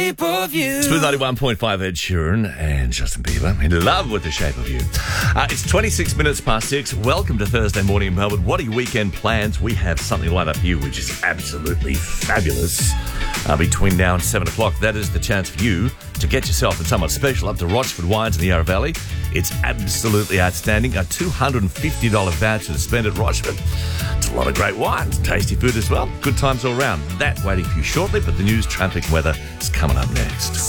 shape of you. Smooth 91.5 Ed Sheeran and Justin Bieber in love with the shape of you. It's 26 minutes past 6. Welcome to Thursday morning in Melbourne. What are your weekend plans? We have something lined up for you which is absolutely fabulous. Between now and 7 o'clock, that is the chance for you to get yourself and someone special up to Rochford Wines in the Yarra Valley. It's absolutely outstanding. A $250 voucher to spend at Rochford. It's a lot of great wines, tasty food as well. Good times all round. That waiting for you shortly, but the news, traffic, weather is coming up next.